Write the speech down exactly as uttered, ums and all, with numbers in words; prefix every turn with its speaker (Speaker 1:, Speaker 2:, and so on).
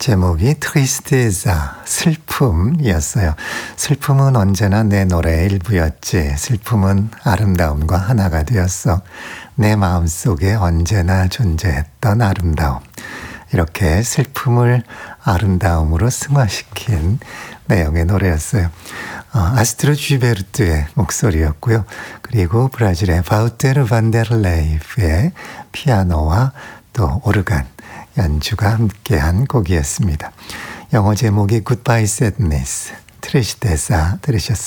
Speaker 1: 제목이 트리스테자, 슬픔이었어요. 슬픔은 언제나 내 노래의 일부였지. 슬픔은 아름다움과 하나가 되었어. 내 마음속에 언제나 존재했던 아름다움. 이렇게 슬픔을 아름다움으로 승화시킨 내용의 노래였어요. 어, 아스트로 쥐베르트의 목소리였고요. 그리고 브라질의 바우테르 반데르레이프의 피아노와 또 오르간 연주가 함께한 곡이었습니다. 영어 제목이 Goodbye Sadness, 트리스테사 들으셨습니다.